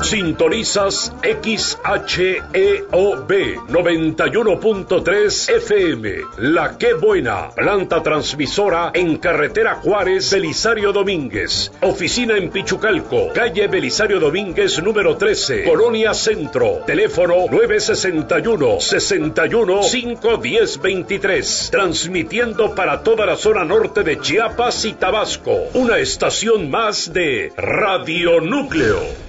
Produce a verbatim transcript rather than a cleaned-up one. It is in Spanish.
Sintonizas X H E O B noventa y uno punto tres F M. La Qué Buena, planta transmisora en carretera Juárez, Belisario Domínguez. Oficina en Pichucalco, calle Belisario Domínguez número trece, Colonia Centro. Teléfono nueve sesenta y uno, sesenta y uno, cinco diez veintitrés. Transmitiendo para toda la zona norte de Chiapas y Tabasco. Una estación más de Radio Núcleo.